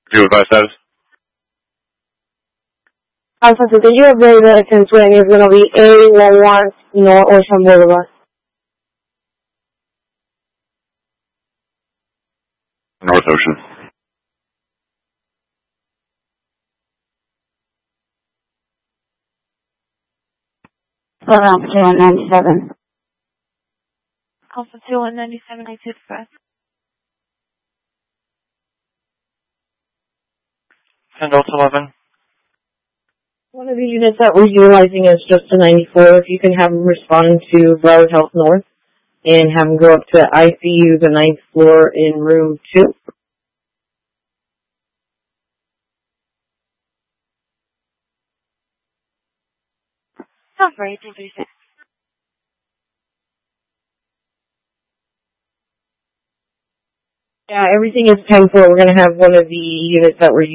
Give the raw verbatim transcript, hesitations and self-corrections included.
Do advise status? Alpha two, did you update the attempt when it's going to be A one one North Ocean Boulevard? North Ocean. Alpha two one ninety-seven. Alpha two one ninety-seven, I two express. ten Delta eleven. One of the units that we're utilizing is just a ninety-four. If you can have them respond to Broward Health North and have them go up to I C U, the ninth floor in room two. Sounds right, eighteen thirty-six. Yeah, everything is ten four. We're going to have one of the units that we're